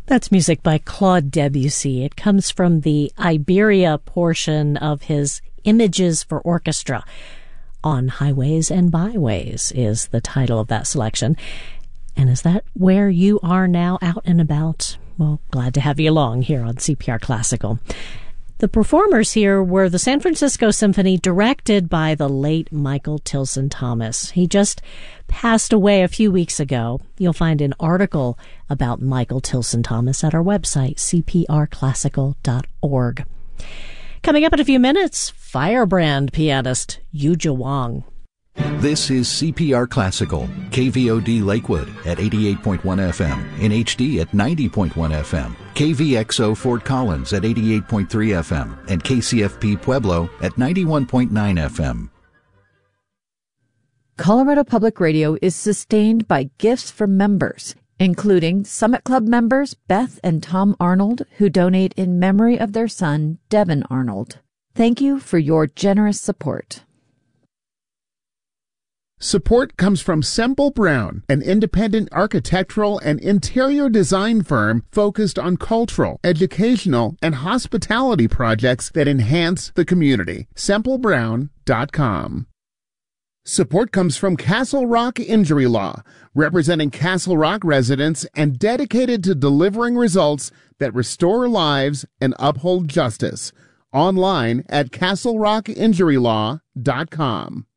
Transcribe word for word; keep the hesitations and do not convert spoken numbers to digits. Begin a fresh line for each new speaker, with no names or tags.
That's music by Claude Debussy. It comes from the Iberia portion of his Images for Orchestra. On Highways and Byways is the title of that selection. And is that where you are now, out and about? Well, glad to have you along here on C P R Classical. The performers here were the San Francisco Symphony, directed by the late Michael Tilson Thomas. He just passed away a few weeks ago. You'll find an article about Michael Tilson Thomas at our website, c p r classical dot org. Coming up in a few minutes, Firebrand pianist Yuja Wang.
This is C P R Classical, K V O D Lakewood at eighty-eight point one F M, in H D at ninety point one F M, K V X O Fort Collins at eighty-eight point three F M, and K C F P Pueblo at ninety-one point nine F M.
Colorado Public Radio is sustained by gifts from members, including Summit Club members Beth and Tom Arnold, who donate in memory of their son, Devin Arnold. Thank you for your generous support.
Support comes from Semple Brown, an independent architectural and interior design firm focused on cultural, educational, and hospitality projects that enhance the community. semple brown dot com. Support comes from Castle Rock Injury Law, representing Castle Rock residents and dedicated to delivering results that restore lives and uphold justice. Online at castle rock injury law dot com.